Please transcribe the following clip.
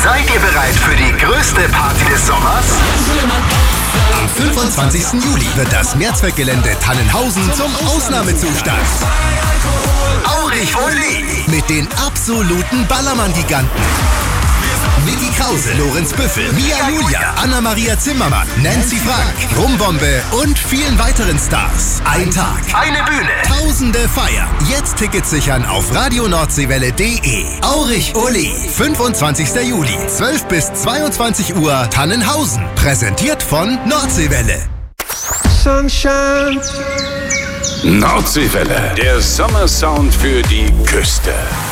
Seid ihr bereit für die größte Party des Sommers? Am 25. Juli wird das Mehrzweckgelände Tannenhausen zum Ausnahmezustand. Aurich Oli mit den absoluten Ballermann-Giganten. Vicky Krause, Lorenz Büffel, Mia Julia, Anna-Maria Zimmermann, Nancy Frank, Rumbombe und vielen weiteren Stars. Ein Tag, Eine Bühne. Tausende feiern. Jetzt Tickets sichern auf radionordseewelle.de. Aurich Uli, 25. Juli, 12 bis 22 Uhr, Tannenhausen. Präsentiert von Nordseewelle. Sunshine. Nordseewelle, der Sommersound für die Küste.